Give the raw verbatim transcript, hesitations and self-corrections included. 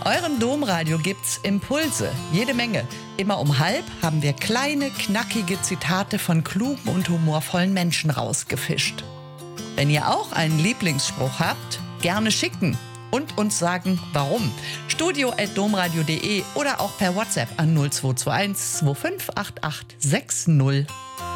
eurem Domradio gibt's Impulse, jede Menge. Immer um halb haben wir kleine, knackige Zitate von klugen und humorvollen Menschen rausgefischt. Wenn ihr auch einen Lieblingsspruch habt, gerne schicken und uns sagen, warum. studio at domradio punkt de oder auch per WhatsApp an null zwei zwei eins zwei fünf acht acht sechs null